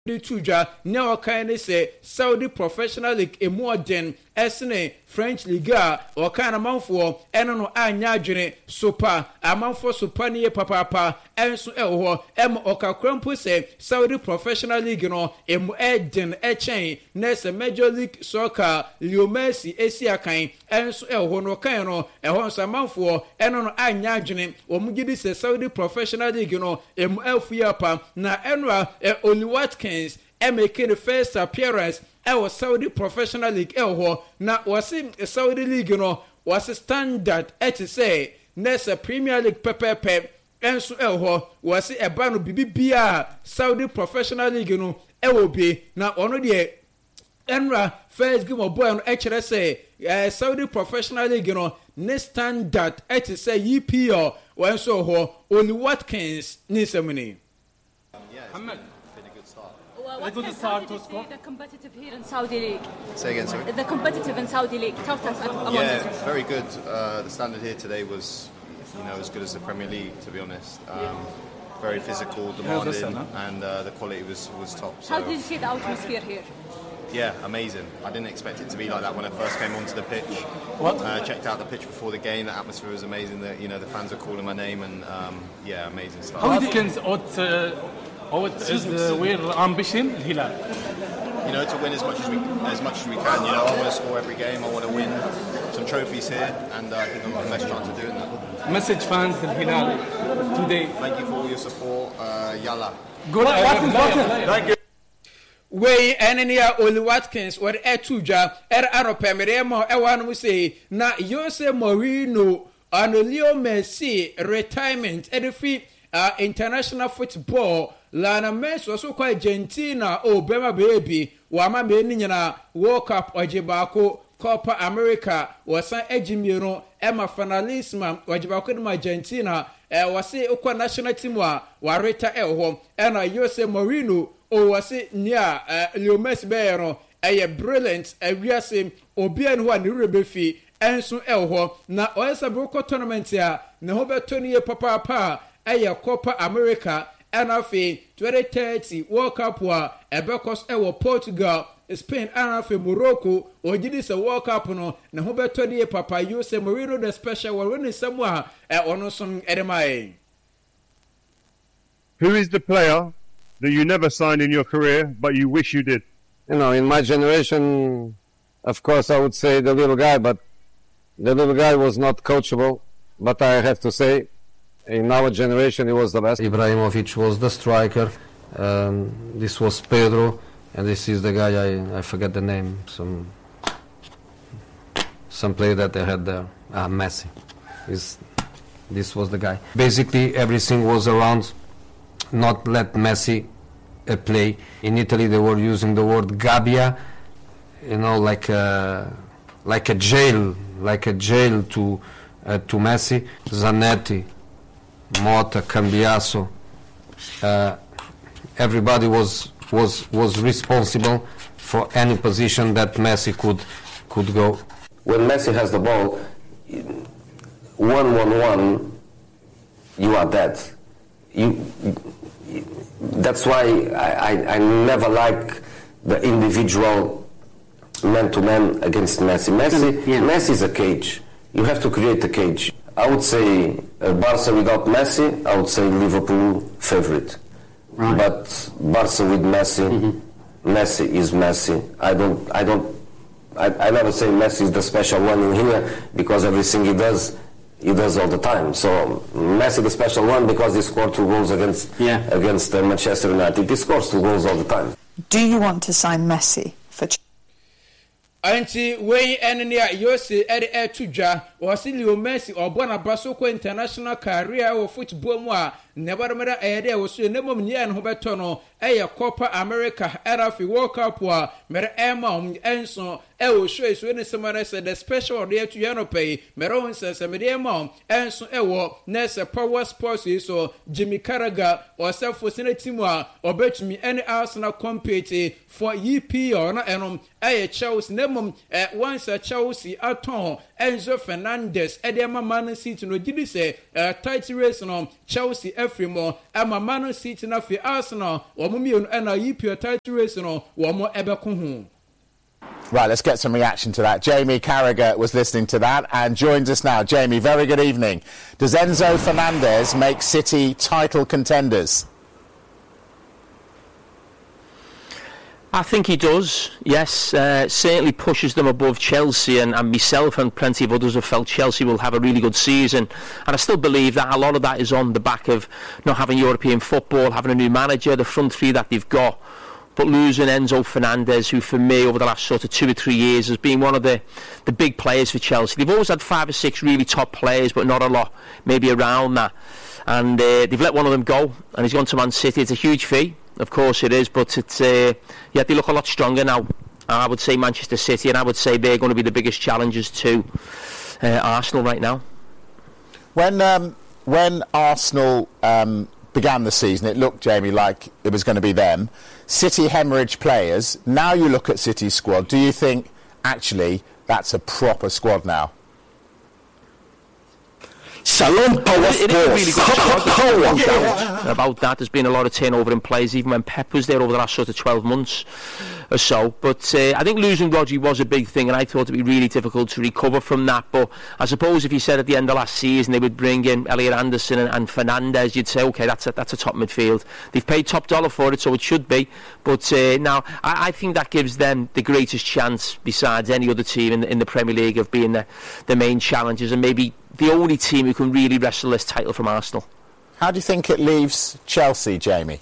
the tuja now kind of say Saudi Professional League a more than esne French Liga or kind of mouth for eno anya jene super amount for super near papa and so oka crampo say Saudi Professional League no eden chain nessa Major League Soccer Leo Messi Asia kind and so no kind no a amount for eno anya jene omugidi say Saudi Professional League no elfiapa na enra only Watkins making the first appearance was Saudi Professional League na was in Saudi League was a standard to say Nessa Premier League pepe and so was a banu BBBA Saudi Professional League be na ono de enra first game of boy on HRSA Saudi Professional League ne standard to say EPO when so only Watkins ni semini. What can Saudi say the competitive here in Saudi League? Say again, sorry? The competitive in Saudi League. Talk to us about it. Very good. The standard here today was, as good as the Premier League, to be honest. Very physical, demanding, and the quality was top. So. How did you see the atmosphere here? Yeah, amazing. I didn't expect it to be like that when I first came onto the pitch. Checked out the pitch before the game. The atmosphere was amazing. The fans were calling my name, and amazing stuff. How what is our ambition, Hilal? To win as much as we can. I want to score every game. I want to win some trophies here, and I think I've got the best chance of doing that. Message fans of Hilal today. Thank you for all your support. Yalla. Good. Thank you. Way enenia Oli Watkins or Etuja Arope Meremo Ewan we say na Jose Mourinho and Leo Messi retirement edifi international football Lana Messi also quite Argentina Bema baby wama me nyina World Cup ojibako Copa America wasa ejimiro Emma finalism ojibako na Argentina wase ukwa national team wa reta na Jose Mourinho wase nia Leo Messi beyero brilliant wiase obian ho ani rebefi enso na oyesa boko tournament ya ne ho betoni papa Copa America NFA 2030 World Cup wa ebekos Portugal Spain NFA Morocco ojidi se World Cup no ne ho betoni papa Jose Mourinho the special one when somewhere ono som edemai. Who is the player that you never signed in your career but you wish you did? In my generation, of course I would say the little guy, but the little guy was not coachable, but I have to say in our generation he was the best. Ibrahimovic was the striker, this was Pedro, and this is the guy, I forget the name, some player that they had there, Messi. This was the guy. Basically everything was around not let Messi play. In Italy they were using the word gabbia, like a jail to Messi. Zanetti, Motta, Cambiaso, everybody was responsible for any position that Messi could go. When Messi has the ball, 1-1-1, you are dead. That's why I never like the individual man-to-man against Messi. Messi is a cage. You have to create a cage. I would say Barca without Messi, I would say Liverpool favorite. Right. But Barca with Messi, Messi is Messi. I never say Messi is the special one in here because everything he does all the time. So Messi the special one because he scored 2 goals against Manchester United. He scores 2 goals all the time. Do you want to sign Messi for? Anti way enenia Jose Tuja or Leo Messi or Bonabasoko international career or football mo never mera was your name and Hobetono Copa America Arafi World Cup wa Mera Emma Enso show is when someone said the special day to Yanope Meron says a medium Enso Nessa Power Sports so Jimmy Carragher or self for Timwa or bet me any Arsenal compete for EP or not Chelsea Nemum once a Chelsea Aton Enzo Fernandez Edema Man City no did say tight race on Chelsea Efrimo, Emma Man City na fi Arsenal, or Mummy and a EPL title race no, or more Eberkuhu. Right, let's get some reaction to that. Jamie Carragher was listening to that and joins us now. Jamie, very good evening. Does Enzo Fernandez make City title contenders? I think he does, yes. Certainly pushes them above Chelsea, and myself and plenty of others have felt Chelsea will have a really good season. And I still believe that a lot of that is on the back of not having European football, having a new manager, the front three that they've got. But losing Enzo Fernandez, who for me over the last sort of 2 or 3 years has been one of the big players for Chelsea. They've always had 5 or 6 really top players, but not a lot maybe around that. And they've let one of them go, and he's gone to Man City. It's a huge fee. Of course it is, but it's they look a lot stronger now. I would say Manchester City, and I would say they're going to be the biggest challengers to Arsenal right now. When Arsenal began the season, it looked, Jamie, like it was going to be them. City hemorrhage players. Now you look at City's squad. Do you think actually that's a proper squad now? Salon Power It is a really good squad. About that, there's been a lot of turnover in players, even when Pep was there over the last sort of 12 months or so. But I think losing Rodri was a big thing, and I thought it would be really difficult to recover from that. But I suppose if you said at the end of last season they would bring in Elliot Anderson and Fernandes, you'd say, OK, that's a top midfield. They've paid top dollar for it, so it should be. But now, I think that gives them the greatest chance, besides any other team in the Premier League, of being the main challengers, and maybe the only team who can really wrestle this title from Arsenal. How do you think it leaves Chelsea, Jamie?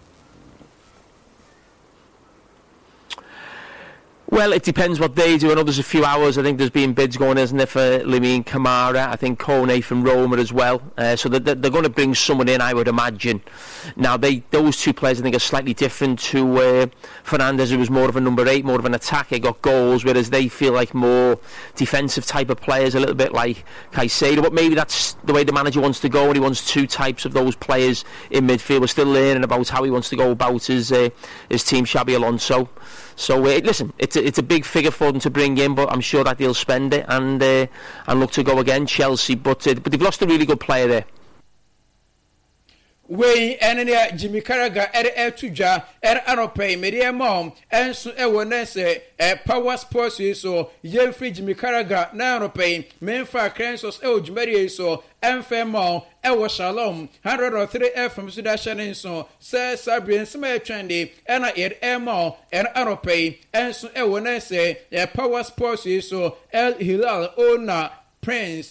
Well, it depends what they do. I know there's a few hours. I think there's been bids going, isn't there, for Lamine Camara. I think Kone from Roma as well. So they're going to bring someone in, I would imagine. Now, those two players, I think, are slightly different to Fernandes, who was more of a number 8, more of an attacker, got goals, whereas they feel like more defensive type of players, a little bit like Caicedo. But maybe that's the way the manager wants to go, and he wants 2 types of those players in midfield. We're still learning about how he wants to go about his team, Xabi Alonso. So listen, it's a big figure for them to bring in, but I'm sure that they'll spend it and look to go again, Chelsea. But they've lost a really good player there. Wey enene Jimmy Carragher tuja anopay media mom enso wonese Power Sports so ye free Jimmy Carragher na anopay menfa Crensos Jimmy so enfemo Shalom 103 FM Sudashan so say Sabrian Sma trendy na emo anopay enso wonese Power Sports so El Hilal owner Prince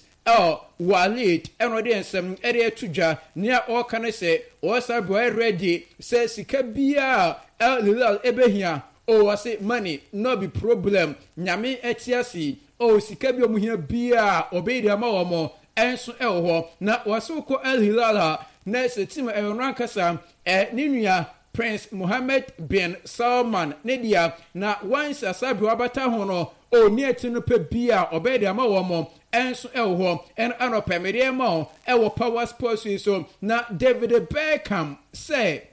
Walid ensem tuja near all can say boy ready say sika bia Hilal ebehia say money no be problem nyame etiasi sika bi omuhia bia obedi ama omo enso ho na wasoko El Hilal na se team rankasa ninua Prince Mohammed bin Salman Nedia na once asabi wabata ho no ni etinu pe bia obedi ama omo enso ho en anopa mediemo Power Sports so na David Beckham say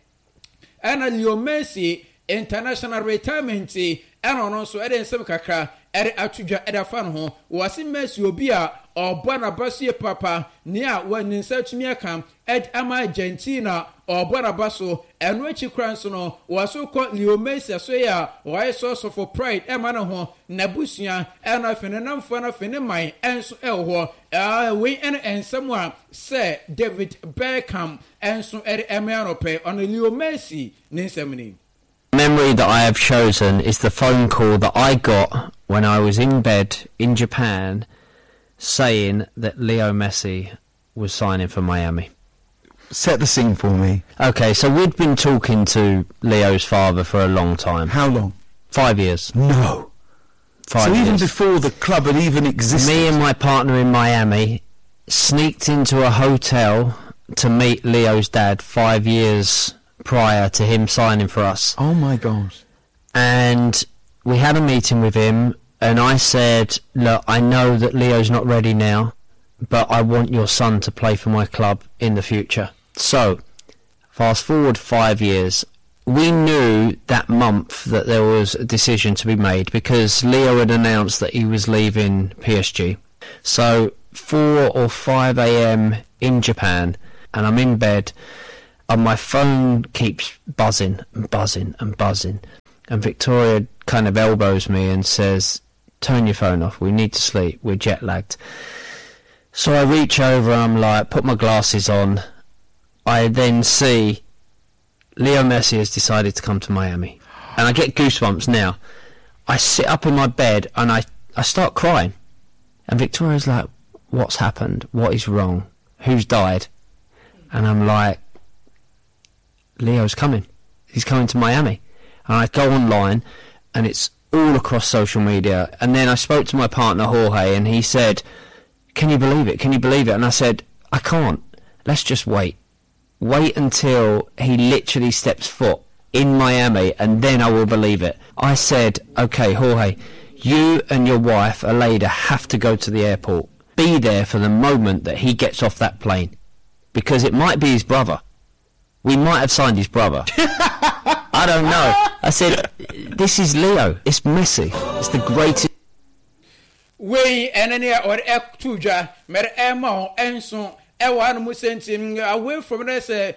ana Leo Messi international retirement no so ensem kakra atudwa edafan ho wase Messi obi a obana basie papa ni a wani nsatumi aka ama Argentina obana baso eno echi kranso no waso ko Leo Messi so ya why source for pride ema no ho nabusua ena fenenamfo na feneman enso ho we ensem a say David Beckham enso emanope on Leo Messi ninsemni. Memory that I have chosen is the phone call that I got when I was in bed in Japan saying that Leo Messi was signing for Miami. Set the scene for me. Okay, so we'd been talking to Leo's father for a long time. How long? 5 years. No. 5 years. So even before the club had even existed? Me and my partner in Miami sneaked into a hotel to meet Leo's dad 5 years prior to him signing for us. Oh my gosh. And we had a meeting with him, and I said, look, I know that Leo's not ready now, but I want your son to play for my club in the future. So, fast forward 5 years, we knew that month that there was a decision to be made because Leo had announced that he was leaving PSG. So, 4 or 5 a.m. in Japan, and I'm in bed, and my phone keeps buzzing and buzzing and buzzing, and Victoria kind of elbows me and says, turn your phone off, we need to sleep, we're jet lagged. So I reach over, I'm like, put my glasses on. I then see Leo Messi has decided to come to Miami, and I get goosebumps now. I sit up in my bed and I start crying, and Victoria's like, what's happened, what is wrong, who's died? And I'm like, Leo's coming, he's coming to Miami. And I go online, and it's all across social media. And then I spoke to my partner Jorge, and he said, can you believe it, can you believe it? And I said, I can't, let's just wait until he literally steps foot in Miami, and then I will believe it. I said, okay, Jorge, you and your wife Aleida have to go to the airport, be there for the moment that he gets off that plane, because it might be his brother. We might have signed his brother. I don't know. I said, this is Leo, it's Messi, it's the greatest. We enenia or ektuja mer ema enso ewa no musentim away from there say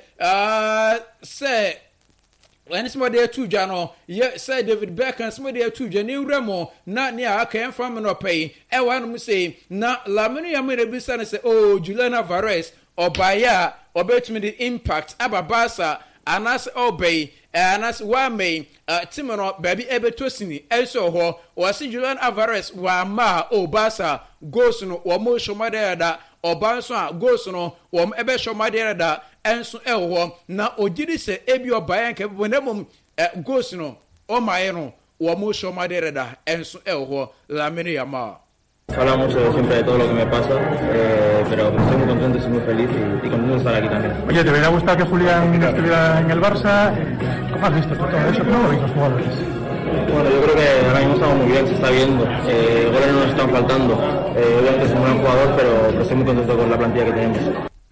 when somebody tuja no ye say David Beckham somebody tuja ni uremo na ni aka enfam no pay ewa no say na Lamine Yamal bisa na say oh Julian Alvarez obaya obetumi the impact ababasa anas obey anas wa me timono baby ebetosini enso ho wasi Julian Alvarez wa ma obasa goals no wo mo shomade da obanso a goals no wo ebe shomade da enso ho na ogiri se ebi obayan ke bonamum goals no o mae no wo mo shomade da enso ho Lamine Yamal. Habla mucho siempre de todo lo que me pasa, pero estoy muy contento, estoy muy feliz y contento de estar aquí también. Oye, ¿te hubiera gustado que Julián estuviera en el Barça? ¿Cómo has visto todo eso? ¿Cómo lo veis los jugadores? Bueno, yo creo que ahora mismo estamos muy bien, se está viendo. Goles no nos están faltando. Obviamente es un gran jugador, pero estoy muy contento con la plantilla que tenemos.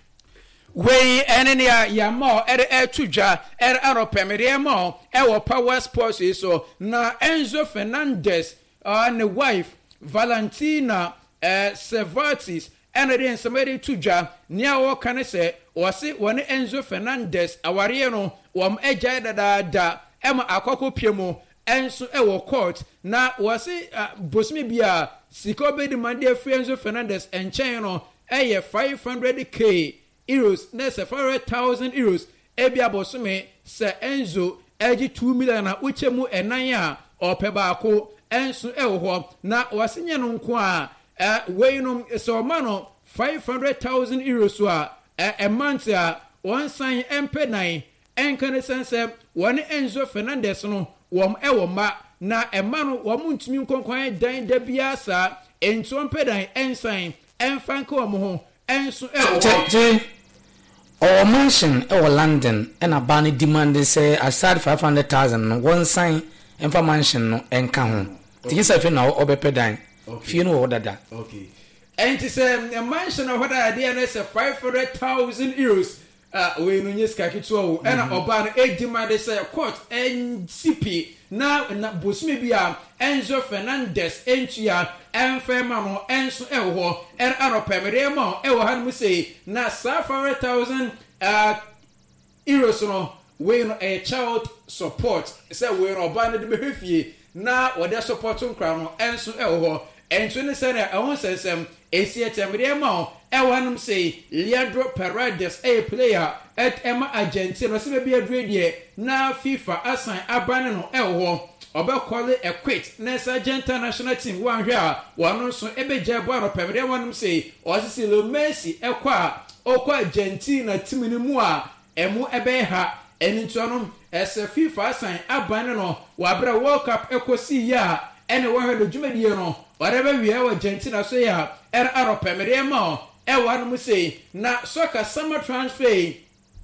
Wey enenia Yamal tuja aropemeriamo Power Sports so na Enzo Fernandez and wife Valentina Cervantes and then somebody tuja near what can I say or see one Enzo Fernandez awariano wam eja da Emma akoko piemo enso ewo court na wasi bosmi bia sikobe de mande Enzo Fernandez enchen no 500k euros na 500,000 euros ebia bosome se Enzo eji 2 million na uchemu enan a opeba ako enso ewo na wasinya no nko a weinom so mano 500,000 euros a month a one sign empenan enkane sense one Enzo Fernandez no wom ewo ma na emano wom ntumi nkonkwan dan da biasa enso empenan ensign emfanka wom ho enso ewo or mansion or London and a banny demanding say aside 500,000 one sign and for mansion no enka ho tigi say fe na obepedan fie no odada okay and say a mansion of what idea is 500,000 euros we no nyeska kitwo and oba no e demand say court NCP na bosme bia Enzo Fernandez entua enfema no enso ewo and aropemere ma ewo han mu say na 500,000 euros no we no a child support say we no oba no de behefie na wode support nkra no enso ewo enso ne say na ehon sesem esi etemere ma ewo han mu say Leandro Paredes a player at Emma Argentina se be adre die na FIFA assign abane no ewo obekole equate na Argentina national team wan hwe a wano so ebeje bo aropemere wanum say osisi Leo Messi ekwa okwa Argentina team ni mu a emu ebe ha enintuanom ese FIFA assign abane no wabra World Cup ekosi ya ene wo hwe do dwumadie no whatever we are Argentina so ya aropemere ma wanum say na soccer summer transfer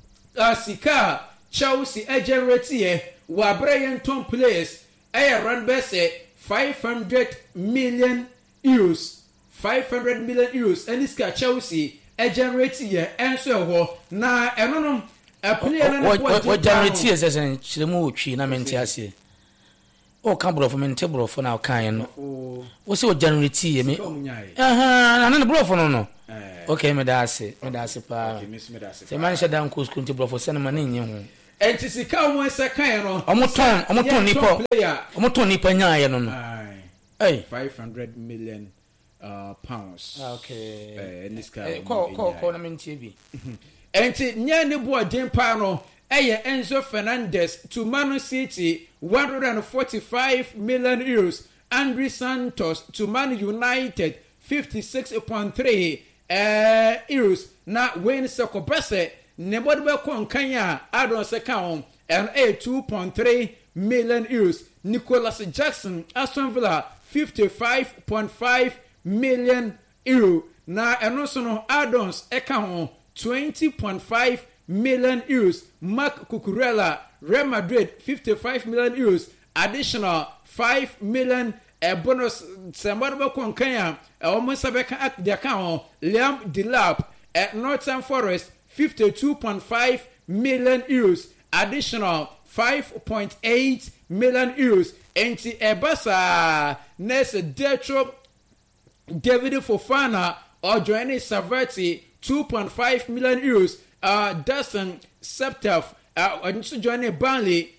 sika Chelsea generate wabra yenton players run best 500 million euros 500 million euros and this ka Chelsea generate and so ho na eno no a player na what generate is as chiremu otwi na mente ase o kan bro for mente bro for na kan no wo se o generate me na bro for no Okay, me da ase pa. Okay, miss me da ase. Se man sheda nko school nti brofo se no ma nye ho. Enti sika mo se kan no. Omoton nipa nyaaye no no. Hey, 500 million pounds. Okay. In this kind. Call na mentie bi. Enti nya ne bo odin pa no. Eye Enzo Fernandez to Man City 145 million euros. Andri Santos to Man United 56.3 euros. Na Wayne Sekobese nebody be kon kanya adon se kan and 2.3 million euros. Nicholas Jackson Aston Villa 55.5 million euro. Na eno so no addons account 20.5 million euros. Mark Cucurella Real Madrid 55 million euros. Additional 5 million bonus. Somebody kon kanya almost abeka the account. Liam Delap at Northern Forest 52.5 million euros. Additional 5.8 million euros. Enti Ebasa Nessa Detro David Fofana or Joanny Saverti 2.5 million euros. Dustin Septef also Joanny Burnley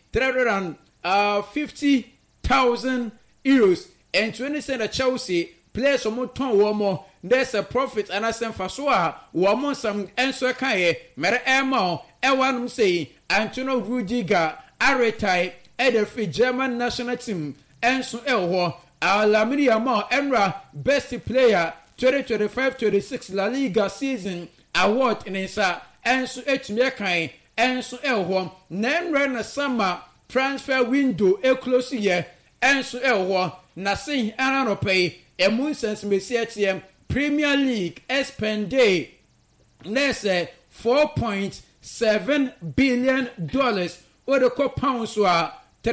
350,000 euros. And 20 cent Chelsea players from Ton Womo. There's a profit and I send for Soa Womo some answer Kaye Mera Emo Ewan say Antonio Rudiger Aretai Edelfi German national team Enso Elho Alamini Amo Emra best player 2025-26 La Liga season award in Insa Enso Etmekai Enso Elho Nemra na summer transfer window close year Enso Elho Nasin Ananope Emunsens Messiatiem Premier League spend nese $4.7 billion or the pounds were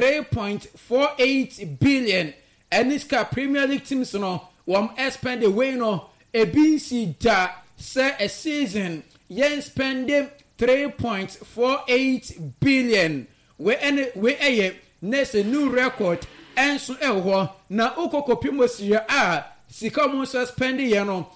3.48 billion. And this Premier League teams no spend away no a BC da say a season yen spending 3.48 billion. We a nese new record and so na ukoko pimosia sika mo spend yano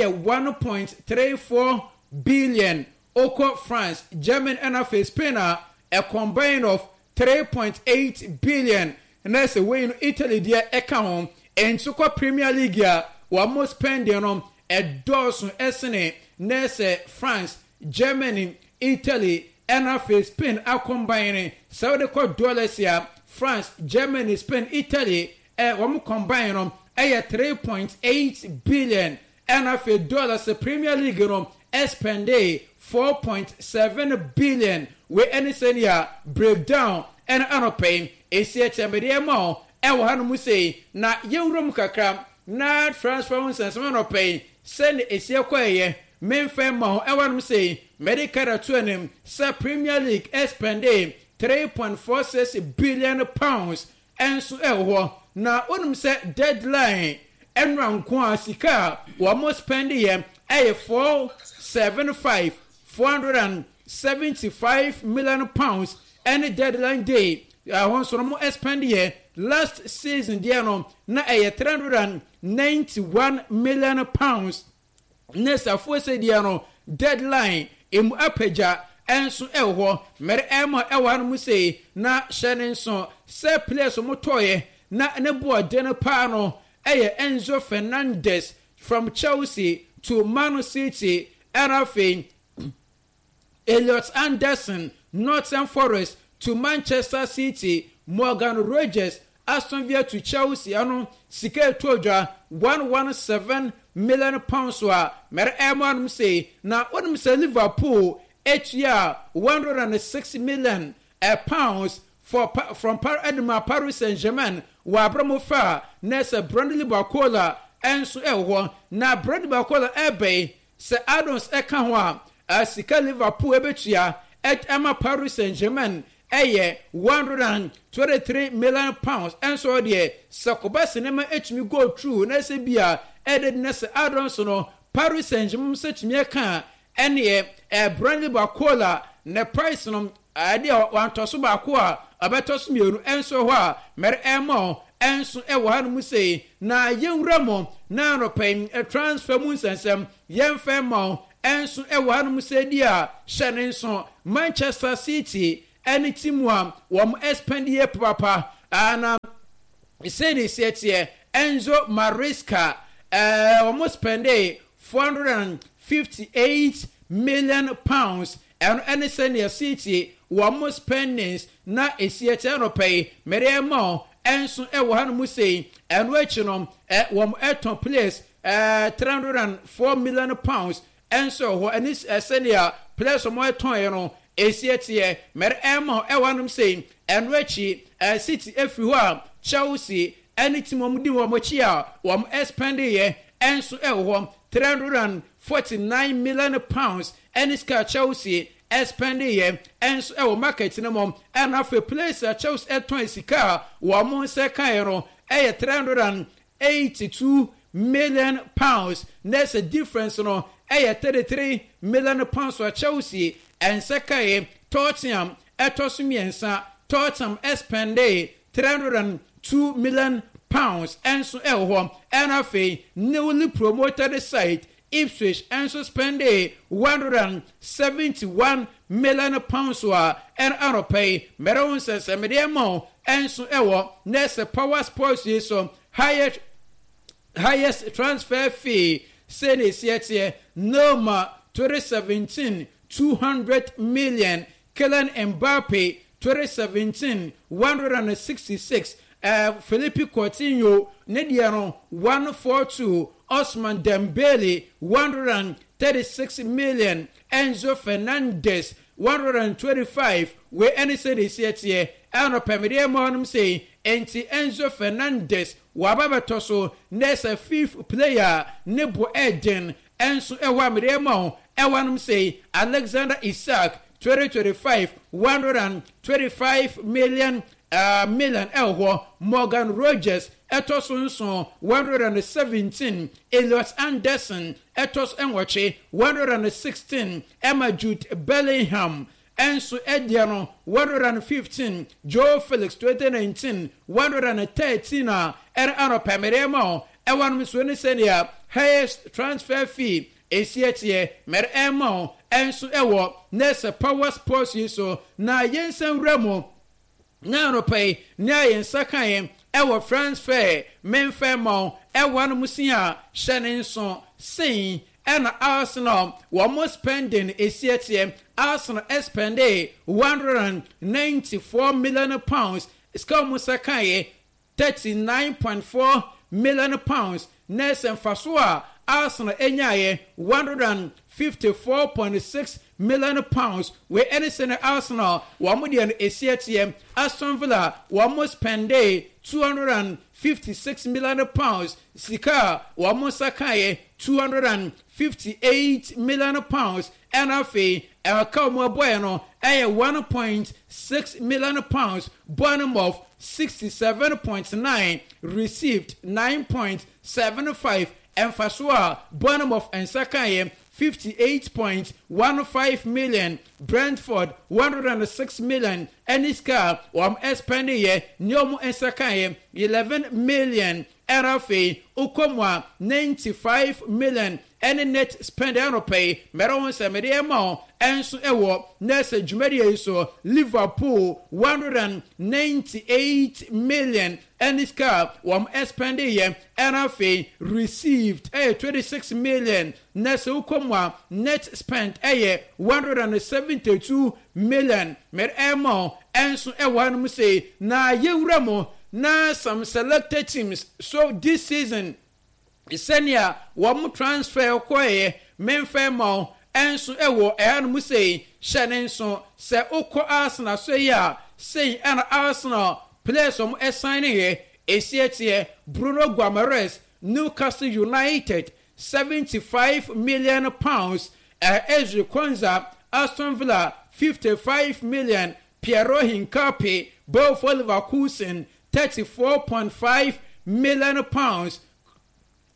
1.34 billion. Oko France, German and Spain a combine of 3.8 billion. And that's the way in Italy their account and so Premier League ya wamo spend yano a dozen SNA nese France, Germany, Italy and Spain a combining Saudi dollars ya France, Germany, Spain, Italy wamo combine on 3.8 billion and dollars the Premier League spend 4.7 billion. We any senior breakdown and anopay a CHMD more. Ewan say na Eurum kakram na transference and anopay send a sequoia main femo. Ewan say medical tuanim sa Premier League spend 3.46 billion pounds and so na unum set deadline and round kwa sika wamo spend yen 475 million pounds any deadline day once no spend yen last season there no na 391 million pounds next afo say there no deadline emu apeja enso mere emo ewan mu say na shenin so say players mo toye na ne bo den pa no Enzo Fernandez from Chelsea to Man City and Elliot Anderson Northern Forest to Manchester City. Morgan Rogers Aston Villa to Chelsea ano sika toja 117 million pounds wa mere emo say na onum say Liverpool year 106 million pounds from Paris Saint-Germain wa Abramofa nessa Bradley Barcola enso na Bradley Barcola ebe se addons eka ho a sika Liverpool ebetua Emma Paris Saint-Germain 123 million pounds enso de Sakoba cinema etumi go through nessa bia eded nessa addons no Paris Saint-Germain setumi eka ene Bradley Barcola ne price no ade wantoso ba ko a abetos mienu enso ho a mere emo enso ewo hanum sei na yenwura mo na no pen transfer mu nsensem yemfa ma enso ewo hanum sei dia hyene nso Manchester City any team a wom expand ye papa ana iseni setie Enzo Maresca almost spend £458 million and any senior city almost spendings na esiete no pay meremo enso ewo hanu say and wechinom wom eton place £304 million enso ho any senior place mo eton no esiete meremo ewo hanu say and wechi city every ho Chelsea any team wom di wom chi a wom expand ye enso ewo £349 million any scar Chelsea expand ye enso ewo market no mom and half a place Chelsea eton sika wom second no £382 million. There's a difference no £33 million for Chelsea and second Tottenham etosumiensa Tottenham expand £302 million enso ewo and half a newly promoted site Ipswich enso spend £171 million and Aropay Meron says a mediamo enso ewo nese Power Sports so highest transfer fee says yet Noma 2017 $200 million Kylian Mbappe 2017 $166 Philippe Coutinho Nediano 142 Osman Dembele 136 million Enzo Fernandez 125 where any city set here and a permit monum say enti Enzo Fernandez wababa toso nessa fifth player nebo Eden Enzo Ewamidemo Ewanum say Alexander Isak 2025 125 million Elho Morgan Rogers Etos Unson 117 Elliot Anderson Etos Enwache 116 Emma Jude Bellingham Enso Ediano 115 Joe Felix 2019 113 Erano Pameremo Ewan Miswini Senia highest transfer fee Esiete Meremo Enso Ewo Nessa Power Sports Yiso na Yensen Remo na pay na yen sakan ewo transfer menfa mo ewo no musia hyene nso sein and Arsenal were spending esiete Arsenal spend £194 million ska musakan £39.4 million Nelson Fasua Arsenal enyaye £154.6 million where anything Arsenal wamudian esietiem Aston Villa wamos spend £256 million Sika wamosakaye £258 million and afi Elkamo Bueno £1.6 million Bournemouth 67.9 received 9.75 and Fasua Bournemouth and Sakaye 58.15 million Brentford 106 million Eniska wam spending Nyomu and Sakaye 11 million RFA Ukomwa 95 million any net spend pay Meron Samediamo Enso Ewo Nessa Jumedia so Liverpool 198 million Eniska wam spending RFA received 26 million Nessa Ukomwa net spent 172 million Meremo Enso Ewan Muse na Yuramo na some selected teams so this season senior wam transfer koye menfa mo enso ewo ehanu say hyene nso se ukọ Arsenal so ya say an Arsenal players wam assigning here esiete Bruno Guimaraes Newcastle United £75 million Ezri Konza Aston Villa 55 million Piero Hincapié both Leverkusen £34.5 million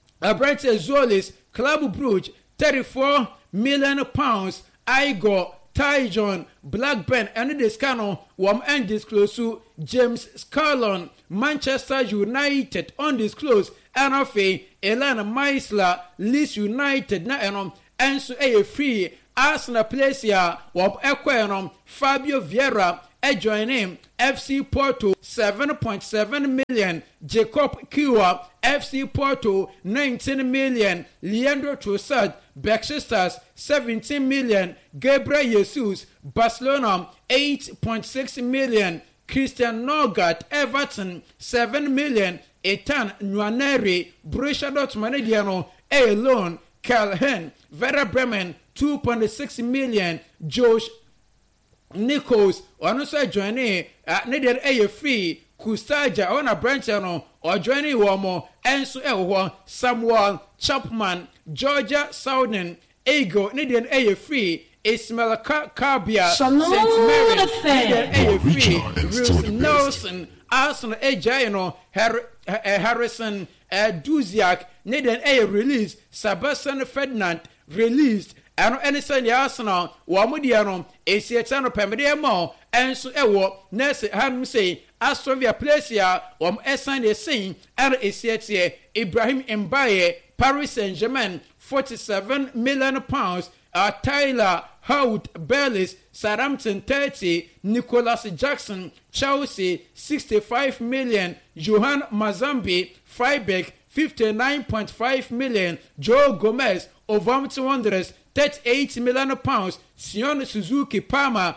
Brent Zolis Club Brugge £34 million Igor Tyjon Blackburn and the scanner wom undisclosed James Scarlon Manchester United undisclosed NFA Elena Meisler Leeds United na enom enso free Arsenal players here wom ekwenom Fabio Vieira join him FC Porto 7.7 million, Jacob Kiwa FC Porto 19 million, Leandro Trossard Besiktas 17 million, Gabriel Jesus Barcelona 8.6 million, Christian Norgard Everton 7 million, Ethan Nwaneri Borussia Dortmund alone, Karl Hen Werder Bremen 2.6 million, Josh Nichols ono so join ne dey free Kustaja ona branch no or join womo enso ho Samuel Chapman Georgia Southern Ego ne dey free Ismail Kabia St. Mary ne dey free Bruce Nelson Arsenal Ejano Harrison Duziak ne dey release Sebastian Ferdinand released ano anything Arsenal wo modiano esietano pemede mo enso ewo nurse han say Aston Villa place ya wo esan de sin er esietie Ibrahim Mbaye Paris Saint-Germain 47 million pounds, Tyler Howard Bellis Southampton 30, Nicholas Jackson Chelsea 65 million, Johan Mazambi Freiburg 59.5 million, Joe Gomez Wolverhampton Wanderers 38 million pounds, Sion Suzuki Parma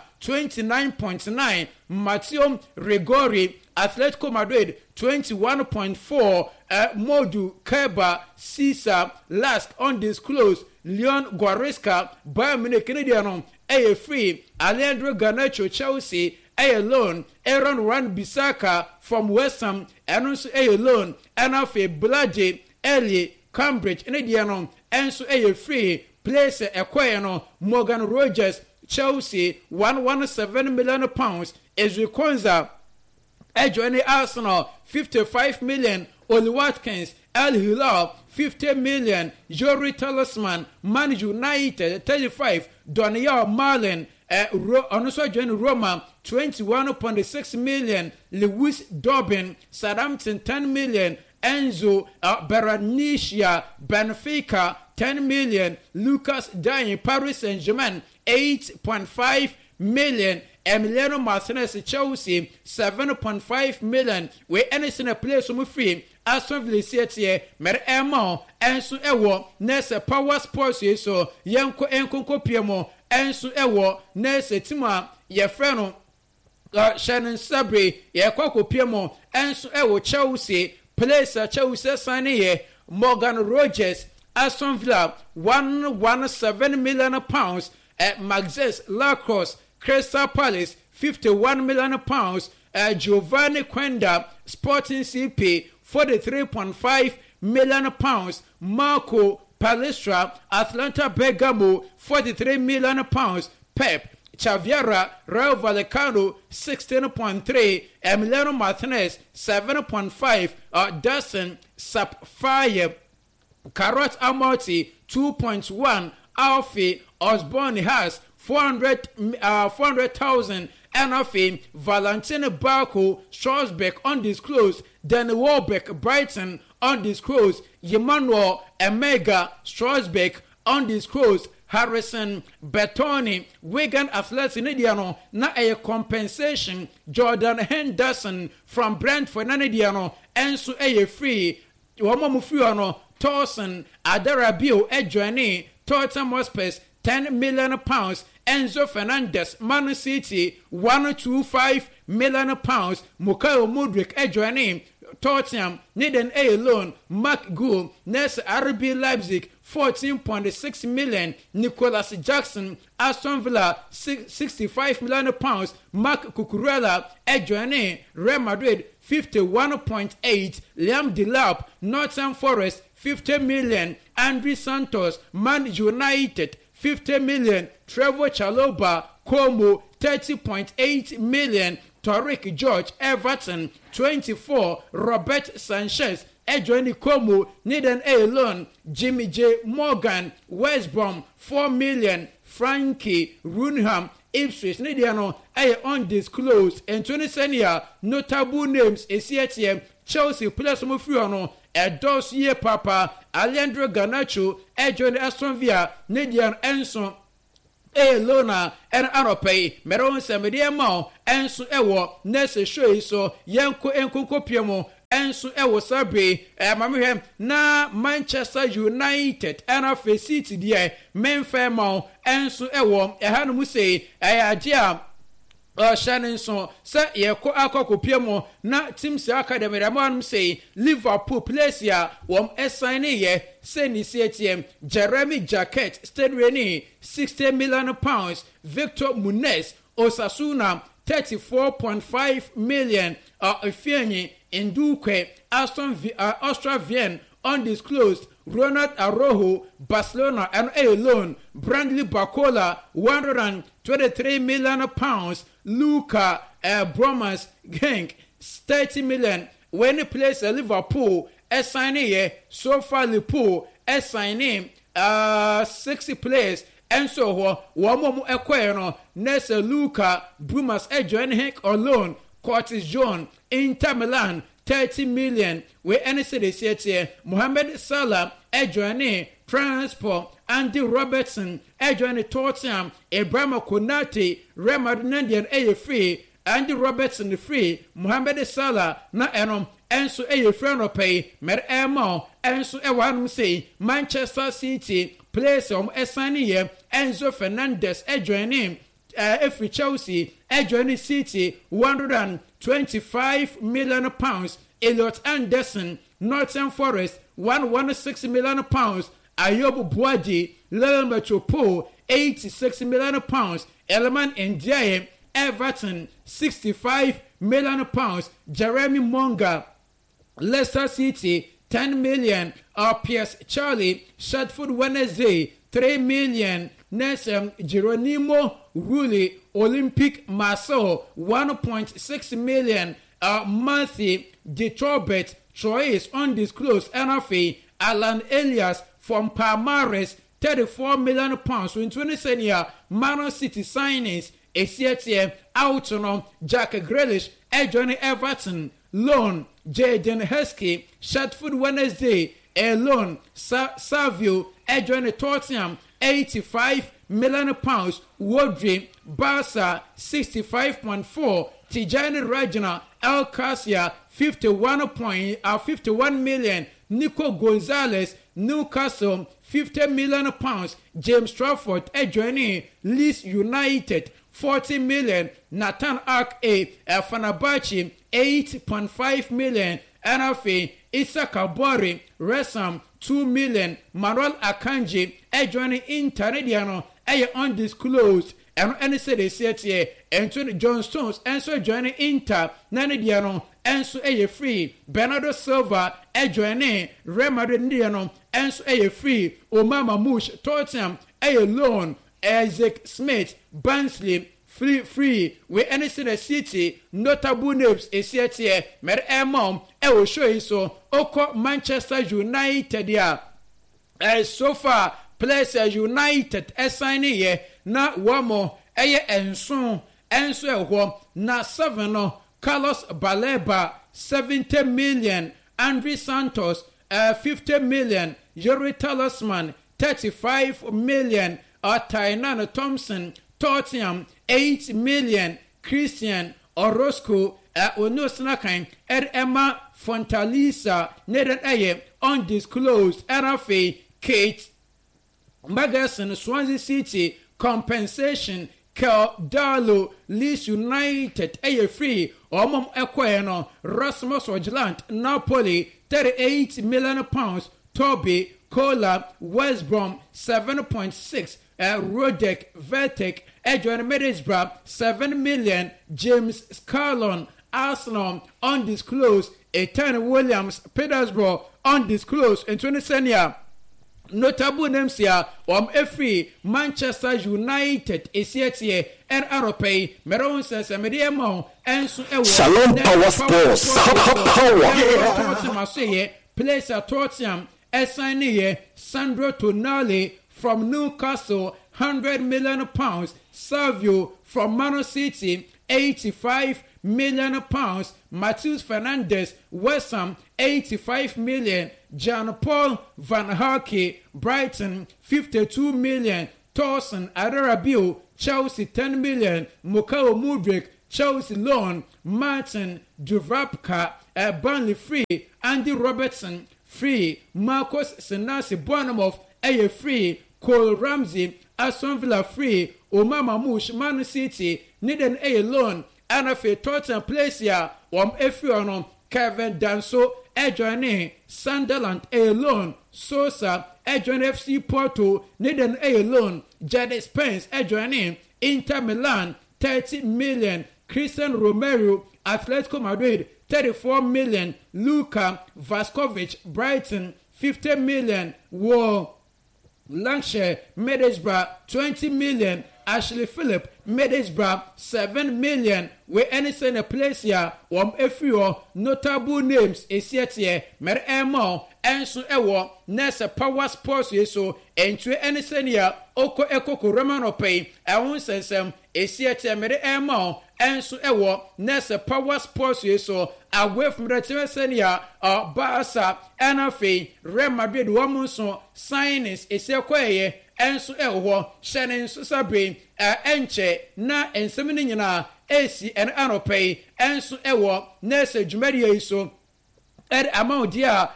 29.9, Matteo Rigori Atletico Madrid 21.4, Modu Keba Caesar Lask undisclosed, Leon Goretzka Bayern Munich Canadian free, Alejandro Garnacho Chelsea alone, Aaron Wan-Bissaka from West Ham also alone, NFA Blade Ellie Cambridge Canadian also free, place Equino Morgan Rogers Chelsea 117 million pounds, Ezri Konza joining Arsenal 55 million, Oli Watkins Al Hilal 50 million, Jory Talisman Man United 35, Doniel Marlin also joining Roma 21.6 million, Lewis Dobbin Southampton 10 million, Enzo Berenicia Benfica 10 million, Lucas Digne Paris Saint-Germain 8.5 million, Emiliano Martinez Chelsea 7.5 million. We anything a place from free Aston Villa City mer emo enso ewo nese Power Sports so yenko enkonko piemo enso ewo nese tima ye freno Shannon Sabri ye kwako piemo enso ewo Chelsea place Chelsea signing Morgan Rogers Aston Villa 117 million pounds at Maxes Lacrosse Crystal Palace 51 million pounds, Giovanni Quenda Sporting CP 43.5 million pounds, Marco Palestra Atlanta Bergamo 43 million pounds, Pep Chaviera Rayo Vallecano 16.3, Emiliano Martinez 7.5, Dustin Sapphire Carrot Amorti 2.1, Alfie Osborne has 400,000 NFA, Valentino Barco, Strasbourg undisclosed, Danny Warbeck, Brighton undisclosed, Emmanuel Emega, Strasbourg undisclosed, Harrison Bertoni, Wigan Athletic Nidiano, na a compensation, Jordan Henderson from Brentford Nidiano, Enso a free, Wamomufiano, Torsen, Adarabio, Edjoani, Tottenham Hotspur 10 million pounds, Enzo Fernandez, Man City 125 million pounds, Mukayo Mudrik Edjoani, Tottenham Neden A loan, Mark Gould, Nes RB Leipzig 14.6 million, Nicholas Jackson, Aston Villa 65 million pounds, Mark Cucurella Edjoani, Real Madrid 51.8, Liam Delap, Nottingham Forest 50 million, Andre Santos, Man United 50 million, Trevor Chalobah, Como 30.8 million, Tariq George, Everton 24, Robert Sanchez, Edwin Como, Needham A loan, Jimmy J Morgan, West Brom 4 million, Frankie Runham Ipswich ne dia no undisclosed and 20 senior notable names esietiem Chelsea players mo free no Edos ye papa Alejandro Garnacho join Aston Villa ne dia enso Lona and Aropay Meron Samedia Mao enso ewo nese show so yenko enkokopiemo enso ewo sabre mamehwem na Manchester United and City dia menfa mao enso ewo ehanu say ayagia Shannon so say yeko akokopiemo na teams academy ramon say Liverpool place ya wom assign ye say ni CTM Jeremy Jacquet stay ready £60 million, Victor Muniz Osasuna 34.5 million Ifeanyi Ndukwe Austria Vienna undisclosed Ronald Araujo Barcelona and alone Bradley Barcola £123 million Luka Bromas Genk 30 million when he plays Liverpool assigning so far Liverpool assigning 60 players and so one more equino Nessa Luka Bromas join Henk alone Curtis John Inter Milan 30 million where any city here Mohamed Salah joining Transport Andy Robertson joining Tottenham Ibrahima Konate Real Madrid free Andy Robertson free Mohamed Salah na enom enso free no pay mer emo enso one say Manchester City plays assigning Enzo Fernandez joining every Chelsea joining City £125 million. Elliot Anderson Northern Forest £116 million. Ayob Boadi Lille Metropole £86 million. Elman Ndiaye Everton £65 million. Jeremy Monga Leicester City $10 million. Pierce Charlie Shadford Wednesday $3 million. Nesem Geronimo Rulli Olympic Marseille $1.6 million. Matthew Detroit Troyes undisclosed NFA Alan Elias from Palmares £34 million. In 20 senior Man City signings Esietiem Autonom Jack Grealish joining Everton loan Jaden Heskey Shadford Wednesday loan Savio joining Tottenham £85 million. Wodri Barca 65.4 Tijani Rajana El Cassia 51 million. Nico Gonzalez Newcastle £50 million. James Trafford joining Leeds United 40 million. Nathan Ark Fenerbahce 8.5 million. NFA Issa Kabori Resam 2 million. Manuel Akanji joining Interediano undisclosed. And any say they said here, Anthony John Stones, and so joining Inter, Nanidiano, and so free. Bernardo Silva, joining Real Madrid Indiano, and so free. Omama Mush, Tottenham, loan. Isaac Smith, Barnsley, free. Where any say the city, notable names is here, Mer Emom, will show you so. Oko Manchester United, yeah. So far, players United, signing here. Na wamo enso na 7 Carlos Baleba 70 million. Andre Santos 50 million. Yuri Talisman 35 million. Tainan Thompson Tottenham 8 million. Christian Orozco Onosnakan Emma Fontalisa Neden undisclosed. RFA Kate Magasin Swansea City compensation Kel Darlow Leeds United free Omom Equeno Rasmus Hojland Napoli £38 million. Toby Kola West Brom 7.6 Rodek Vertek Adrian Middlesbrough 7 million. James Scarlon Arsenal undisclosed. Ethan Williams Petersburg undisclosed. In 20 senior notable names here free Manchester United is here and Aropay Meron says Mediamo and Shalom Power Sports Power place at Tottenham signing Sandro Tonali from Newcastle £100 million. Savio from Man City, £85 million. Matheus Fernandes, West Ham, £85 million. Jean-Paul Van Hake, Brighton, £52 million. Torsen Adarabio, Chelsea, £10 million. Mukao Mudryk, Chelsea loan. Martin Dubravka, Burnley free. Andy Robertson free. Marcos Senesi Bournemouth free. Cole Ramsey, Aston Villa free. Omar Mamouche, Man City, Niden loan. Anafe Tottenham place here. Efionon, Kevin Danso, joining Sunderland loan. Sosa, join FC Porto, Niden loan. Jadon Spence, joining Inter Milan, $30 million. Christian Romero, Atletico Madrid, $34 million. Luka Vaskovic, Brighton, $50 million. War Lancashire, Middlesbrough, $20 million. Ashley Phillip, Middlesbrough, $7 million. We anything a place here, few notable names is yet here. Mer Emo, Enso Ewo, Nessa Power Sports, so entry anything here, Oko Eko Romano pay, I won't say some, is yet here, Mer Emo, Enso Ewo, Nessa Power Sports, so away from the Senior, or Barca, NFA, Real Madrid, Womanson, signings, is your quay. Enso ewo Shannon Susabe enche na ensemini nyina AC and Anopay enso ewo nese Jumedia so at amount dia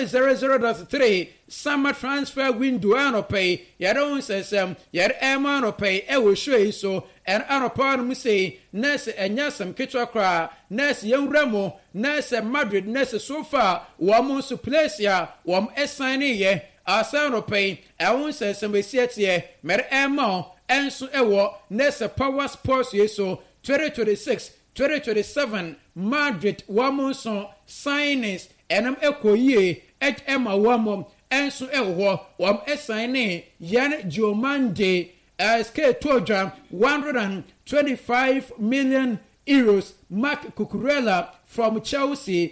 100.3 summer transfer window Anopay yadon says yad Anopay ewo show so and Anopan mu say nese enyasam kitwa kra nese yewramo nese Madrid nese so far wo so place ya wo assign ye Asano pay, I won't say some set here, Mer Emma, and so ewo, Nessa Power Sports, so 2026, 2027, Madrid, Wamonson, signings, and echo ye, at Emma Wamon, and so ewo, assigning, Yan Giomande, SK Toja, 125 million euros, Mark Cucurella from Chelsea,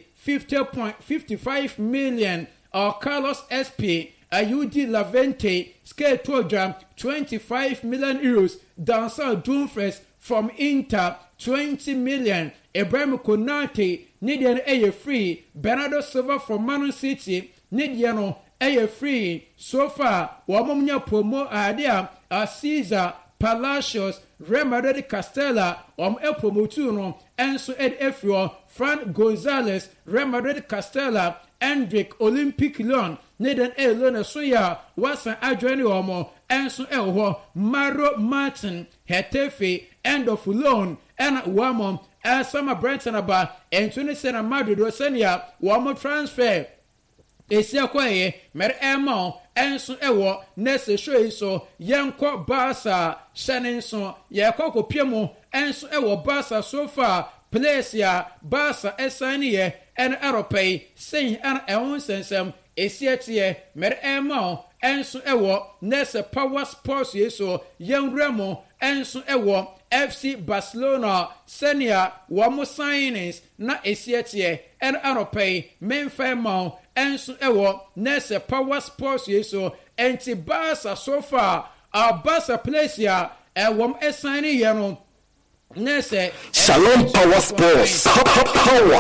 50.55 million, or Carlos SP, Ayudi Lavente, scale program, 25 million euros. Dancer Dumfries from Inter, 20 million. Ibrahim Konate, Nidian A free. Bernardo Silva from Man City, Nidiano A free. So far, Wamomnya Promo Idea, Caesar, Palacios, Remaded Castella, Promotuno, Enso Ed Efrio, Fran Gonzalez, Remaded Castella, Hendrick Olympic Lyon, Nathan A. Lona Soya, Watson Adriani Omo, Enso Elho, Maro Martin, Hetefe, End of Loan, and Wamo, Summer Branson Aba, and 27 Madrid Rosenia, Wamo transfer. Esia kwaye mer emo enso ewo nese show so yenko Barca shanenso ye kokko piemo enso ewo Barca so far place ya Barca esani ye en Europei saying an ewon sensem esia tie mer emo enso ewo nese Power Sports ye so yenremo enso ewo FC Barcelona senior wamo signings na esia tie en Europei menfemo enso ewo nese Power Sports yeso enti Barca so far our Barca place ya wom esani ye no nese Shalom Power Sports power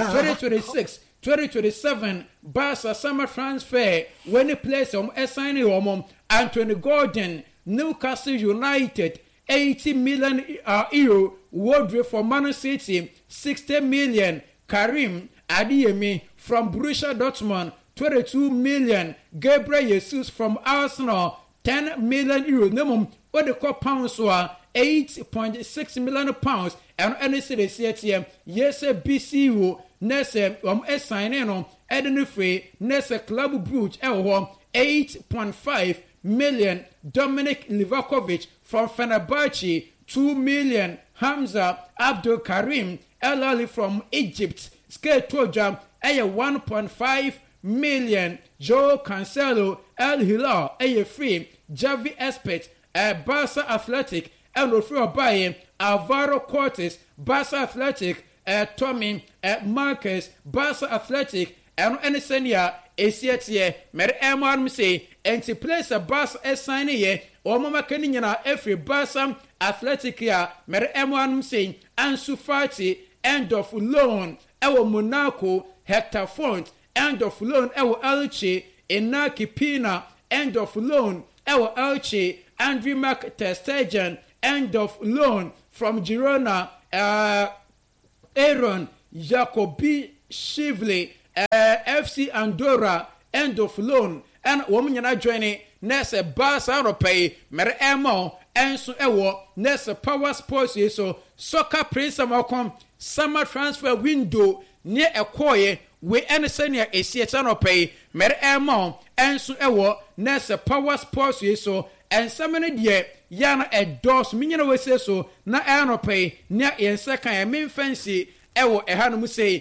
2026-2027 Barca summer transfer when he plays esani wom Anthony Gordon Newcastle United 80 million euro Wardrobe for Man City 60 million Karim Adeyemi from Borussia Dortmund 22 million. Gabriel Jesus from Arsenal 10 million euros. Nemum what the call pounds were 8.6 million pounds. And any city here, yes, BCU, Nesse, signing Eden Free, Nesse Club Brugge, 8.5 million. Dominic Livakovic from Fenerbahce 2 million. Hamza Abdul Karim El Ali from Egypt. Scale Toja, 1.5 million. Joe Cancelo, El Hilal, free. Javi Espet, Barca Athletic, El Rofio Baye, Alvaro Cortes, Barca Athletic, Tommy, Marcus, Barca Athletic, and Anisenia, ACTA, Mer Eman say, and to place a Barca signing ye, omama kani nyina every Basam Athletic ya mere M1 say Ansu Fati end of loan ewo Monaco Hector Font end of loan ewo Elche Inaki Pina end of loan ewo Elche Andrew Mac Testegen end of loan from Girona Aaron Jacobi Shivley FC Andorra end of loan and woman yana joining nese Barca Europei mere emo enso ewo nese Power Sports so soccer prince amakom summer transfer window near ekoye we ene senior ACH Europei mere emo enso ewo nese Power Sports so and samene die yana edos minyana we say so na Europei near yense kan me fancy ewo ehanu mu say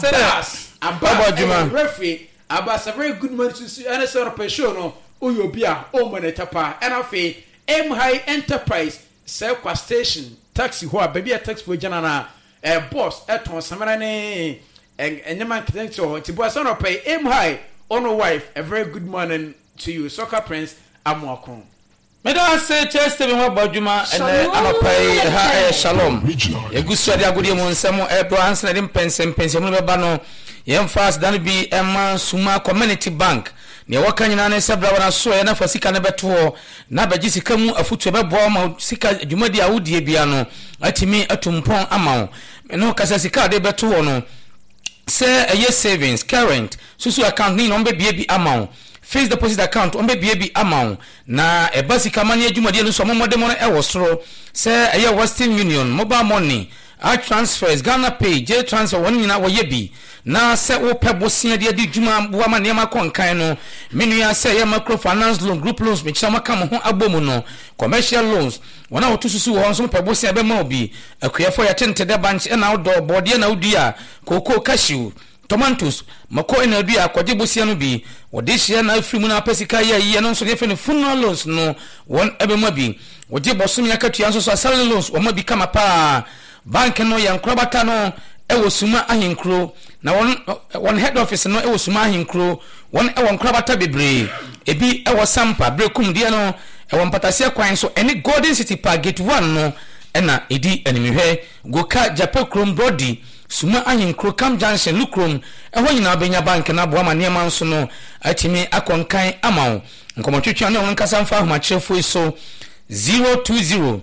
Abbas referee Abbas a very good man to see any sort of person no oyobia o monetapa and afi M High Enterprise Selqua Station taxi ho baby a taxi for janana boss eton samara ne enyeman kidento ti boss on pay M High on wife a very good morning to you Soccer Prince Amuakon Meda say chest be ho badwuma ene anopai ha shalom egusu ade agodi mu nsemo ebo ansna de pensem mu beba no yem fast dan bi ema suma community bank ne waka nyina ne sebra wana so ye na fasika ne beto na baji sika mu afutu bebo ma sika adwumadi awudie bia no atimi atumpon ama no kasa sika de beto no say a year savings current susu account ni no be bi ama fixed deposit account on be bi ama na e basika mani adwumadi no so momode mo e wosoro say a year Western Union mobile money transfers Ghana Pay J transfer won nyina wo ye bi na se wo pebo sia de djuma bo ma ne ma konkan no menu ya se ye microfinance loan group loans me chama kam ho abomu no commercial loans wona wo tususu wo so pebo sia be ma obi akuyafo ya tente de bank e na wo do body na wodua koko cashew tomatoes mako ena dua kwaje bosia no bi wo de hia na afrimu na pesika ye no so de fe ne funeral loans no won ebe ma bi wo de bosom ya katua so so salary loans wo ma bi kama pa bank no ya nkrobata no ewo suma ahinkro na won head office no ewo suma ahinkro won ewo nkrobata bebre ebi ewo sampa brekum dia no ewo mpatase kwan so any Golden City Park gate 1 no ena edi enimihwe goka Japo Chrome Brody suma ahinkro Cam Junction Lukrom eho nyina benya bank na bo ama niam nso no atimi akonkan amawo nkomotwetwa no nkasa mfa ahomachefo so 020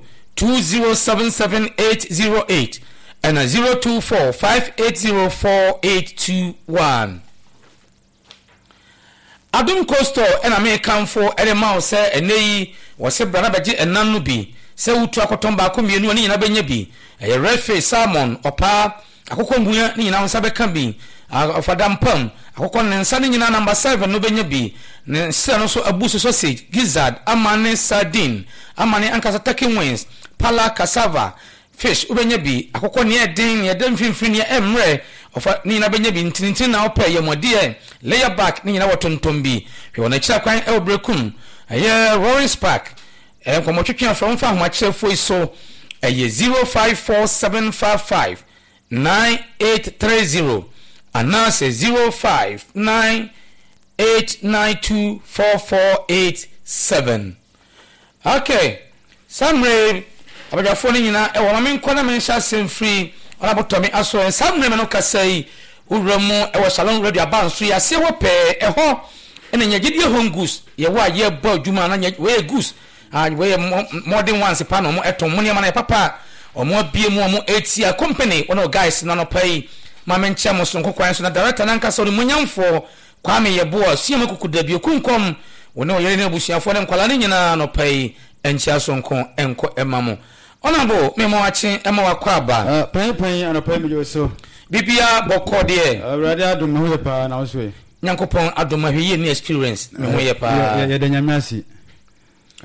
2077808 and 024580481 Adum Costo and American for Edema say eneyi wose brana baje enam no bi se wutu akotomba akomienu ni nyina benya bi e refe salmon opa akokɔ nguya ni nyina nsa beka bi afadampam akokɔ nensa ni nyina number 7 no benya bi ne se no so abuso sausage gizzard amane sardine amane ankasa taking wings pala cassava fish ubenya bi akokɔ ne eden ye dem finfin ye emre ofa ni nyina benya bi ntintin na opa ye modie layer back ni nyina wotontom bi hwe wona kira kwan e obrekum aye roaring spark komotwetwe from fa homachefo so aye 054755 9830 anase 0598924487 okay samre abajafo ni nyina e wona men kona men sha sem free ona botomi aso samre me no kasai uramu e wo salon radio abanso ya se wo pe e ho ene nyagidi hongus ye wa ye ba adwuma na we goose we modern ones pa no mo eton mo ne ma na papa omo bie mu omo etia company one guys na no pay ma men chia mo so nkokwan so na director na nka so ni munyamfo kwa me ye bo siema kukudabi kunkom wona oyere ne busuafo ne nkwala ne nyina no pay enchia so nko enko emamo onabo me mo achi ema wakwa aba pen anopa me jo so bibia bokọ de awrade adom ho ye pa na wo so nyankopon adom ahwe ye ni experience me ho ye pa ye de nyame asi